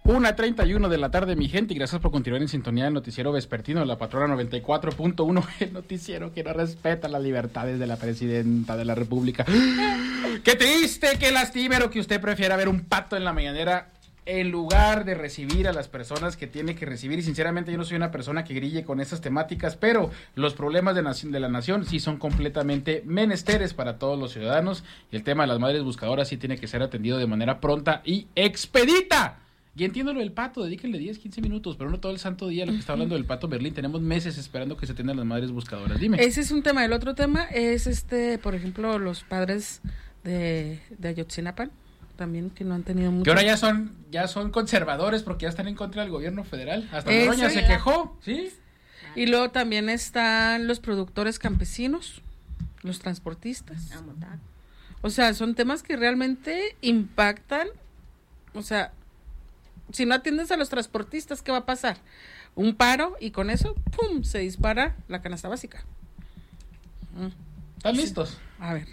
1:31 de la tarde, mi gente, y gracias por continuar en sintonía del noticiero vespertino de la Patrona 94.1, el noticiero que no respeta las libertades de la presidenta de la República. ¡Qué triste, qué lastimero que usted prefiera ver un pato en la mañanera en lugar de recibir a las personas que tiene que recibir! Y sinceramente yo no soy una persona que grille con esas temáticas, pero los problemas de la nación sí son completamente menesteres para todos los ciudadanos, y el tema de las madres buscadoras sí tiene que ser atendido de manera pronta y expedita. Y entiendo lo del pato, dedíquenle 10, 15 minutos, pero no todo el santo día lo que está hablando del pato Berlín. Tenemos meses esperando que se atiendan las madres buscadoras. Dime. Ese es un tema. El otro tema es por ejemplo, los padres de Ayotzinapa, también, que no han tenido mucho. Que ahora ya son conservadores porque ya están en contra del gobierno federal. Hasta Noroña se quejó, ¿sí? Y luego también están los productores campesinos, los transportistas. O sea, son temas que realmente impactan. O sea, si no atiendes a los transportistas, ¿qué va a pasar? Un paro, y con eso, ¡pum!, se dispara la canasta básica. ¿Están listos? A ver.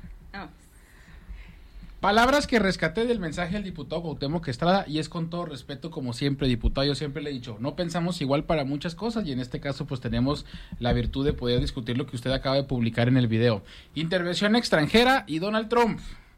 Palabras que rescaté del mensaje del diputado Cuauhtémoc Estrada, y es con todo respeto, como siempre, diputado, yo siempre le he dicho, no pensamos igual para muchas cosas, y en este caso pues tenemos la virtud de poder discutir lo que usted acaba de publicar en el video. Intervención extranjera y Donald Trump.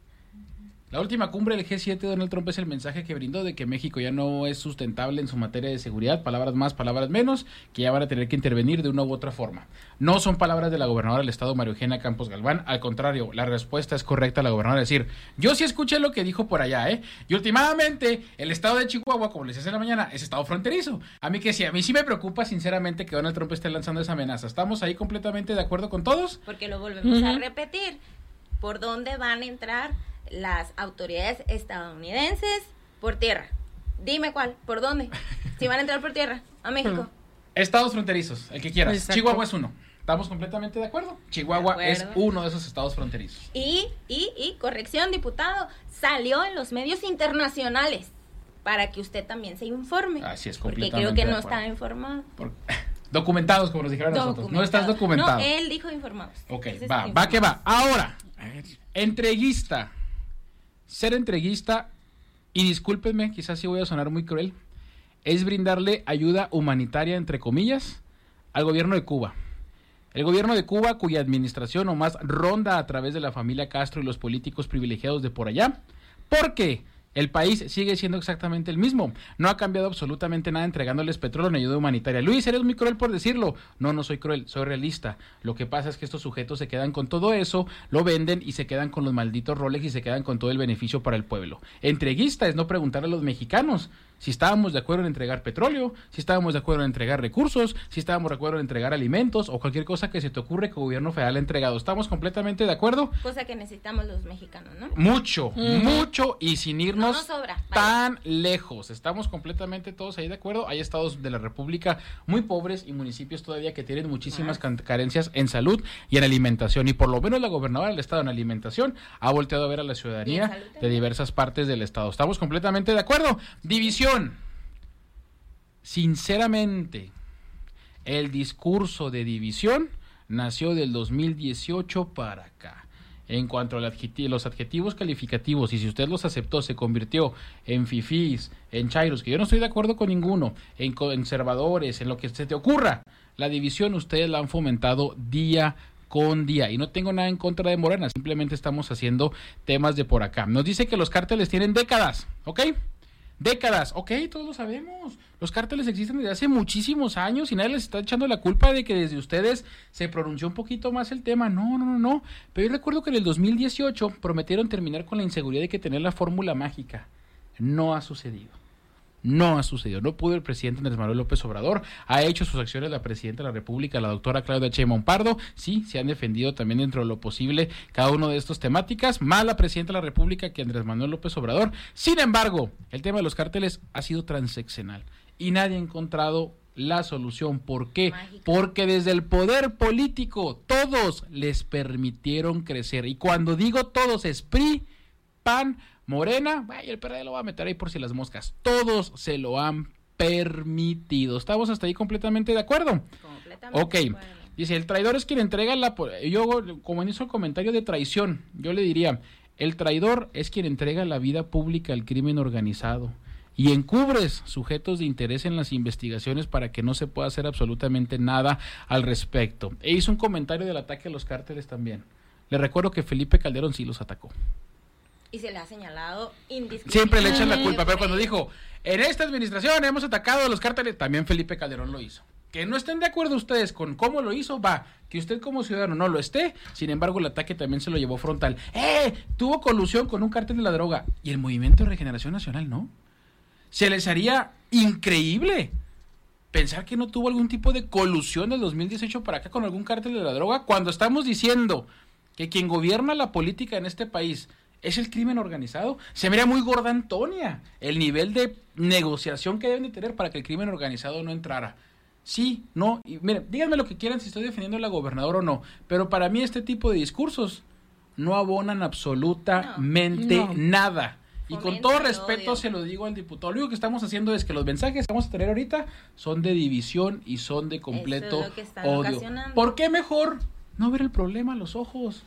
La última cumbre del G7 de Donald Trump es el mensaje que brindó de que México ya no es sustentable en su materia de seguridad, palabras más, palabras menos, que ya van a tener que intervenir de una u otra forma. No son palabras de la gobernadora del estado, María Eugenia Campos Galván, al contrario, la respuesta es correcta a la gobernadora, es decir, yo sí escuché lo que dijo por allá, y últimamente el estado de Chihuahua, como les decía en la mañana, es estado fronterizo. A mí sí me preocupa sinceramente que Donald Trump esté lanzando esa amenaza. ¿Estamos ahí completamente de acuerdo con todos? Porque lo volvemos a repetir, ¿por dónde van a entrar las autoridades estadounidenses? Por tierra. Dime cuál, ¿por dónde? Si van a entrar por tierra, a México. Estados fronterizos, el que quieras. Exacto. Chihuahua es uno. ¿Estamos completamente de acuerdo? Chihuahua es uno de esos estados fronterizos. Y corrección, diputado, salió en los medios internacionales para que usted también se informe. Así es, completamente. Porque creo que no está informado. Documentados, como nos dijeron nosotros. No estás documentado. No, él dijo informados. Ok, va que va. Ahora, entreguista. Ser entreguista, y discúlpenme, quizás sí voy a sonar muy cruel, es brindarle ayuda humanitaria, entre comillas, al gobierno de Cuba. El gobierno de Cuba, cuya administración nomás ronda a través de la familia Castro y los políticos privilegiados de por allá, porque el país sigue siendo exactamente el mismo. No ha cambiado absolutamente nada entregándoles petróleo ni ayuda humanitaria. Luis, eres muy cruel por decirlo. No soy cruel, soy realista. Lo que pasa es que estos sujetos se quedan con todo eso, lo venden y se quedan con los malditos Rolex y se quedan con todo el beneficio para el pueblo. Entreguista es no preguntarle a los mexicanos si estábamos de acuerdo en entregar petróleo, si estábamos de acuerdo en entregar recursos, si estábamos de acuerdo en entregar alimentos o cualquier cosa que se te ocurre que el gobierno federal ha entregado. ¿Estamos completamente de acuerdo? Cosa que necesitamos los mexicanos, ¿no? Mucho, y sin irnos tan lejos. Estamos completamente todos ahí de acuerdo. Hay estados de la República muy pobres y municipios todavía que tienen muchísimas carencias en salud y en alimentación. Y por lo menos la gobernadora del estado en alimentación ha volteado a ver a la ciudadanía de diversas partes del estado. Estamos completamente de acuerdo. División. Sinceramente, el discurso de división nació del 2018 para acá. En cuanto a los adjetivos calificativos, y si usted los aceptó, se convirtió en fifís, en chairos, que yo no estoy de acuerdo con ninguno, en conservadores, en lo que se te ocurra. La división ustedes la han fomentado día con día, y no tengo nada en contra de Morena, simplemente estamos haciendo temas de por acá. Nos dice que los cárteles tienen décadas, ¿ok? Décadas, ok, todos lo sabemos. Los cárteles existen desde hace muchísimos años y nadie les está echando la culpa de que desde ustedes se pronunció un poquito más el tema. No. Pero yo recuerdo que en el 2018 prometieron terminar con la inseguridad de que tener la fórmula mágica. No ha sucedido. No pudo el presidente Andrés Manuel López Obrador. Ha hecho sus acciones la presidenta de la República, la doctora Claudia Sheinbaum Pardo. Sí, se han defendido también dentro de lo posible cada uno de estos temáticas. Más la presidenta de la República que Andrés Manuel López Obrador. Sin embargo, el tema de los cárteles ha sido transeccional y nadie ha encontrado la solución. ¿Por qué? Mágica. Porque desde el poder político todos les permitieron crecer. Y cuando digo todos es PRI, PAN, Morena, y el PRD lo va a meter ahí por si las moscas. Todos se lo han permitido. ¿Estamos hasta ahí completamente de acuerdo? Completamente. Ok. Dice, el traidor es quien entrega yo, como hizo el comentario de traición, yo le diría, el traidor es quien entrega la vida pública al crimen organizado. y encubres sujetos de interés en las investigaciones para que no se pueda hacer absolutamente nada al respecto. E hizo un comentario del ataque a los cárteles también. Le recuerdo que Felipe Calderón sí los atacó. Y se le ha señalado indiscutiblemente. Siempre le echan la culpa, pero cuando dijo, en esta administración hemos atacado a los cárteles, también Felipe Calderón lo hizo. Que no estén de acuerdo ustedes con cómo lo hizo, va, que usted como ciudadano no lo esté, sin embargo el ataque también se lo llevó frontal. Tuvo colusión con un cártel de la droga, y el Movimiento de Regeneración Nacional, ¿no? Se les haría increíble pensar que no tuvo algún tipo de colusión del 2018 para acá con algún cártel de la droga, cuando estamos diciendo que quien gobierna la política en este país es el crimen organizado. Se mira muy gorda Antonia el nivel de negociación que deben de tener para que el crimen organizado no entrara. Sí, no, y miren, díganme lo que quieran si estoy defendiendo a la gobernadora o no, pero para mí este tipo de discursos no abonan absolutamente nada. Y con todo respeto se lo digo al diputado, lo único que estamos haciendo es que los mensajes que vamos a tener ahorita son de división y son de completo odio. ¿Por qué mejor no ver el problema a los ojos?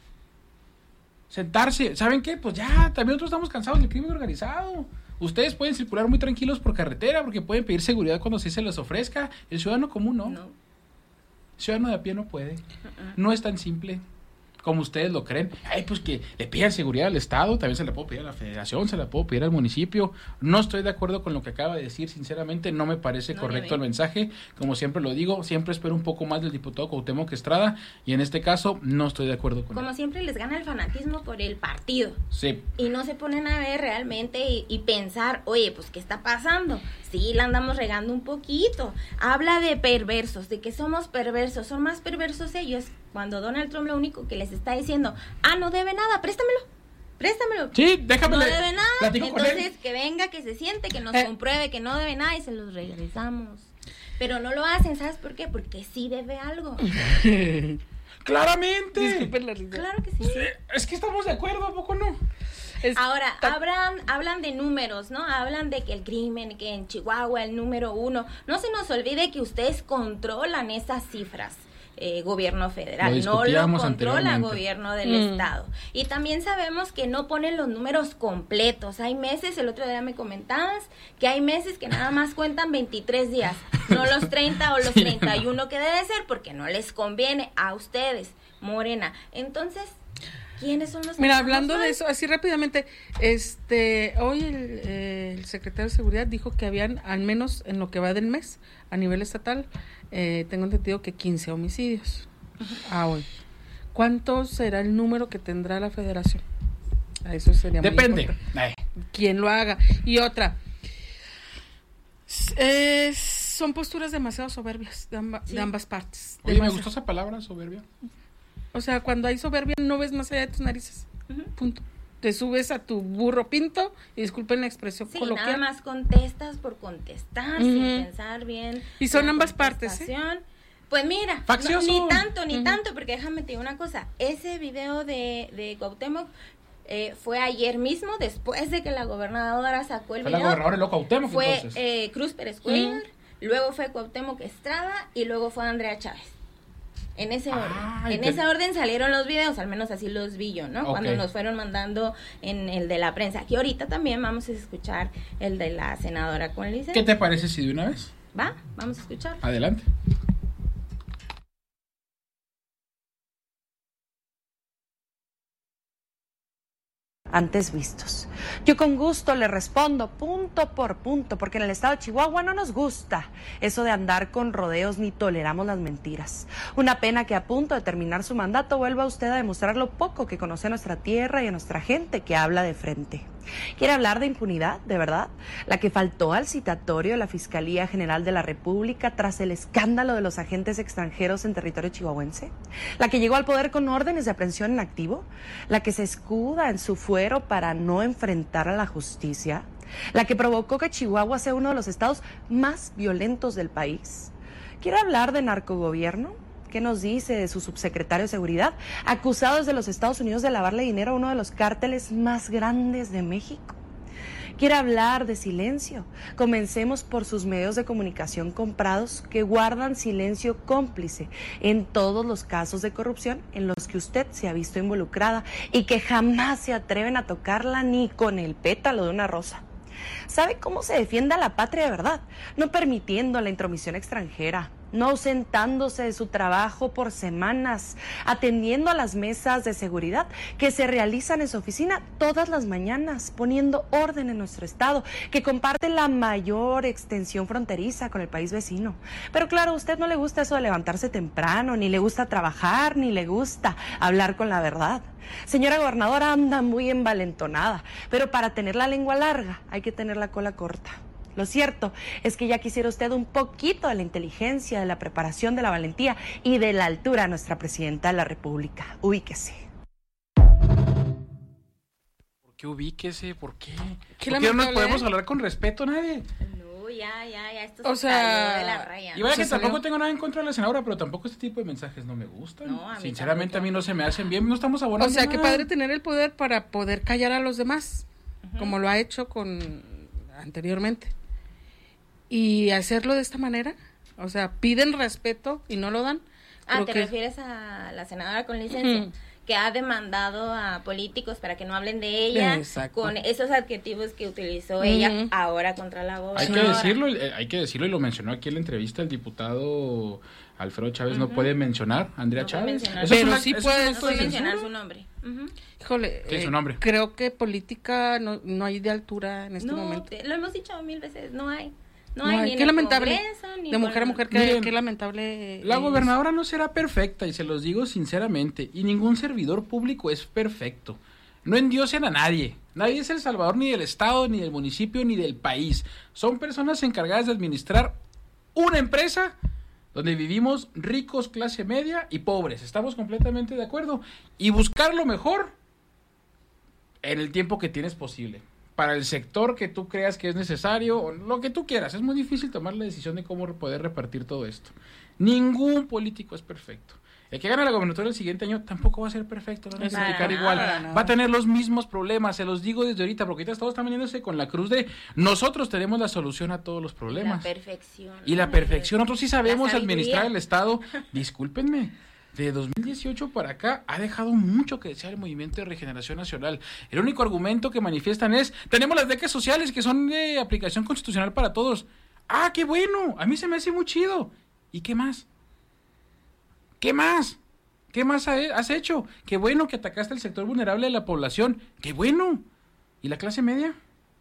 Sentarse, ¿saben qué? Pues ya, también nosotros estamos cansados del crimen organizado. Ustedes pueden circular muy tranquilos por carretera porque pueden pedir seguridad cuando se les ofrezca. El ciudadano común no. El ciudadano de a pie no puede. No es tan simple como ustedes lo creen. Pues que le pidan seguridad al Estado, también se la puedo pedir a la Federación, se la puedo pedir al municipio. No estoy de acuerdo con lo que acaba de decir, sinceramente no me parece correcto el mensaje. Como siempre lo digo, siempre espero un poco más del diputado Cuauhtémoc Estrada, y en este caso no estoy de acuerdo con él. Como siempre les gana el fanatismo por el partido. Sí. Y no se ponen a ver realmente y pensar, oye, pues ¿qué está pasando? Sí, la andamos regando un poquito. Habla de perversos, de que somos perversos. Son más perversos ellos cuando Donald Trump lo único que les está diciendo, no debe nada, préstamelo. Sí, déjame. No debe nada, entonces que venga, que se siente, que nos compruebe que no debe nada y se los regresamos. Pero no lo hacen, ¿sabes por qué? Porque sí debe algo. Claramente. Disculpen la risa. Claro que sí. Es que estamos de acuerdo, ¿a poco no? Ahora, hablan de números, ¿no? Hablan de que el crimen, que en Chihuahua el número 1. No se nos olvide que ustedes controlan esas cifras. Gobierno federal, no lo controla gobierno del estado. Y también sabemos que no ponen los números completos. Hay meses, el otro día me comentabas, que hay meses que nada más cuentan 23 días, no los 30 o los 31 que debe ser, porque no les conviene a ustedes, Morena. Entonces, ¿quiénes son los? Mira, hablando de eso, así rápidamente, hoy el secretario de Seguridad dijo que habían, al menos en lo que va del mes, a nivel estatal, tengo entendido que 15 homicidios hoy. ¿Cuánto será el número que tendrá la federación? A eso sería muy depende. ¿Quién lo haga? Y otra, son posturas demasiado soberbias de ambas partes. Oye, me gustó esa palabra, soberbia. O sea, cuando hay soberbia no ves más allá de tus narices. Punto. Te subes a tu burro pinto, y disculpen la expresión coloquial. Nada más contestas por contestar, sin pensar bien. Y son ambas partes, Pues mira, ni tanto, porque déjame te digo una cosa. Ese video de Cuauhtémoc fue ayer mismo, después de que la gobernadora sacó el video. La gobernadora de Cuauhtémoc, fue Cruz Pérez Cuellar, luego fue Cuauhtémoc Estrada, y luego fue Andrea Chávez. En ese orden. Ese orden salieron los videos, al menos así los vi yo, ¿no? Okay. Cuando nos fueron mandando en el de la prensa. Aquí ahorita también vamos a escuchar el de la senadora con licencia. ¿Qué te parece si de una vez? Va, vamos a escuchar. Adelante. Antes vistos. Yo con gusto le respondo punto por punto, porque en el estado de Chihuahua no nos gusta eso de andar con rodeos ni toleramos las mentiras. Una pena que a punto de terminar su mandato vuelva usted a demostrar lo poco que conoce a nuestra tierra y a nuestra gente que habla de frente. ¿Quiere hablar de impunidad, de verdad? La que faltó al citatorio de la Fiscalía General de la República tras el escándalo de los agentes extranjeros en territorio chihuahuense. La que llegó al poder con órdenes de aprehensión en activo. La que se escuda en su fuero para no enfrentar a la justicia. La que provocó que Chihuahua sea uno de los estados más violentos del país. ¿Quiere hablar de narcogobierno? ¿Qué nos dice de su subsecretario de Seguridad, acusado desde los Estados Unidos de lavarle dinero a uno de los cárteles más grandes de México? ¿Quiere hablar de silencio? Comencemos por sus medios de comunicación comprados que guardan silencio cómplice en todos los casos de corrupción en los que usted se ha visto involucrada y que jamás se atreven a tocarla ni con el pétalo de una rosa. ¿Sabe cómo se defiende a la patria de verdad? No permitiendo la intromisión extranjera, no ausentándose de su trabajo por semanas, atendiendo a las mesas de seguridad que se realizan en su oficina todas las mañanas, poniendo orden en nuestro estado, que comparte la mayor extensión fronteriza con el país vecino. Pero claro, a usted no le gusta eso de levantarse temprano, ni le gusta trabajar, ni le gusta hablar con la verdad. Señora gobernadora, anda muy envalentonada, pero para tener la lengua larga hay que tener la cola corta. Lo cierto es que ya quisiera usted un poquito de la inteligencia, de la preparación, de la valentía y de la altura a nuestra presidenta de la República. Ubíquese. ¿Por qué ubíquese? ¿Por qué? Qué ¿Por qué no nos podemos hablar con respeto, nadie? No, ya, esto O se sea, salió de la raya. Y vaya que salió. tampoco tengo nada en contra de la senadora, pero tampoco este tipo de mensajes no me gustan. No, a mí Sinceramente, tampoco. a mí no se me hacen bien, no estamos abonando O sea, qué nada. padre tener el poder para poder callar a los demás, como lo ha hecho anteriormente. Y hacerlo de esta manera, o sea, piden respeto y no lo dan. Creo ¿Te que- refieres a la senadora con licencia? Ujú. Que ha demandado a políticos para que no hablen de ella Exacto. con esos adjetivos que utilizó ella Ujú. ahora contra la Hay gobernadora. que decirlo, y lo mencionó aquí en la entrevista el diputado Alfredo Chávez, no puede mencionar a Andrea No puede Chávez. mencionar. Eso es Pero una- sí eso es puede un No acto puede de mencionar censura. su nombre. Ujú. Híjole, ¿Qué es su nombre? creo que política no hay de altura en este No, momento. lo hemos dicho 1000 veces, no hay. No No hay hay. ni en Qué el lamentable. Congreso, ni De mujer a con- mujer, Miren, qué lamentable. La es. gobernadora no será perfecta, y se los digo sinceramente, y ningún servidor público es perfecto. No endiosen a nadie. Nadie es el salvador ni del estado, ni del municipio, ni del país. Son personas encargadas de administrar una empresa donde vivimos ricos, clase media y pobres. Estamos completamente de acuerdo. Y buscar lo mejor en el tiempo que tienes posible. Para el sector que tú creas que es necesario, o lo que tú quieras. Es muy difícil tomar la decisión de cómo poder repartir todo esto. Ningún político es perfecto. El que gane la gobernatura el siguiente año tampoco va a ser perfecto, van a Para criticar nada, igual. para nada. Va a tener los mismos problemas, se los digo desde ahorita, porque ahorita todos están veniéndose con la cruz de nosotros tenemos la solución a todos los problemas. La perfección. Y la perfección, nosotros sí sabemos La sabiduría. administrar el Estado. Discúlpenme, de 2018 para acá ha dejado mucho que desear el Movimiento de Regeneración Nacional. El único argumento que manifiestan es, tenemos las becas sociales que son de aplicación constitucional para todos. ¡Ah, qué bueno! A mí se me hace muy chido. ¿Y qué más? ¿Qué más? ¿Qué más has hecho? Qué bueno que atacaste el sector vulnerable de la población. ¡Qué bueno! ¿Y la clase media?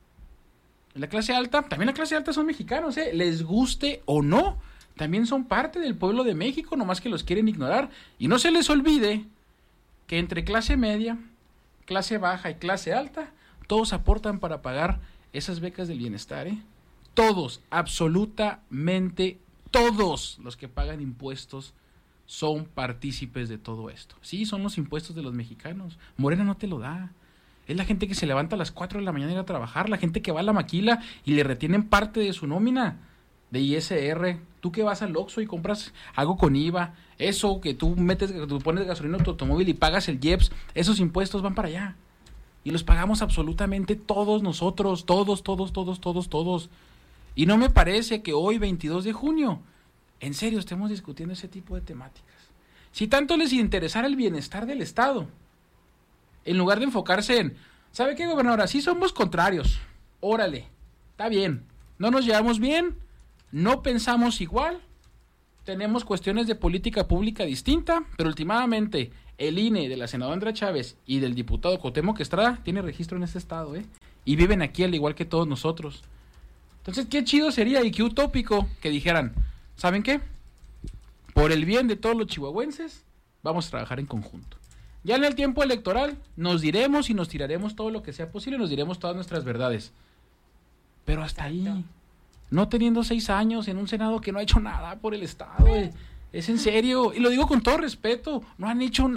¿Y la clase alta? También la clase alta son mexicanos, ¿eh? Les guste o no, también son parte del pueblo de México, nomás que los quieren ignorar. Y no se les olvide que entre clase media, clase baja y clase alta, todos aportan para pagar esas becas del bienestar, ¿eh? Todos, absolutamente todos los que pagan impuestos son partícipes de todo esto. Sí, son los impuestos de los mexicanos. Morena no te lo da. Es la gente que se levanta a las 4 de la mañana a ir a trabajar, la gente que va a la maquila y le retienen parte de su nómina de ISR. Tú que vas al Oxxo y compras algo con IVA, eso que tú pones gasolina en tu automóvil y pagas el IEPS, esos impuestos van para allá. Y los pagamos absolutamente todos nosotros, todos. Y no me parece que hoy, 22 de junio, en serio estemos discutiendo ese tipo de temáticas. Si tanto les interesara el bienestar del Estado, en lugar de enfocarse en, ¿sabe qué, gobernadora? Sí somos contrarios, órale, está bien, no nos llevamos bien, no pensamos igual, tenemos cuestiones de política pública distinta, pero últimamente el INE de la senadora Andrea Chávez y del diputado Cuauhtémoc Estrada tiene registro en este estado, y viven aquí al igual que todos nosotros. Entonces, qué chido sería y qué utópico que dijeran, ¿saben qué? Por el bien de todos los chihuahuenses, vamos a trabajar en conjunto. Ya en el tiempo electoral nos diremos y nos tiraremos todo lo que sea posible, nos diremos todas nuestras verdades. Pero hasta ahí, no teniendo 6 años en un Senado que no ha hecho nada por el Estado, es en serio, y lo digo con todo respeto, no han hecho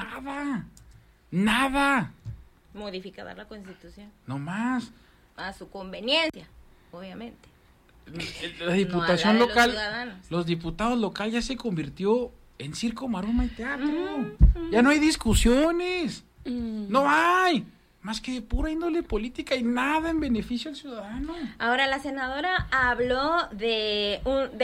nada, Modificar la Constitución no más. a su conveniencia, obviamente. La diputación No habla de los local, ciudadanos. los diputados locales ya se convirtió en circo, maroma y teatro. Ya no hay discusiones, no hay, más que de pura índole política y nada en beneficio al ciudadano. Ahora, la senadora habló de